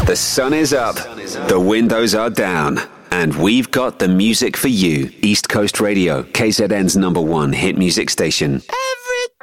The sun is up, the windows are down, and we've got the music for you. East Coast Radio, KZN's #1 hit music station.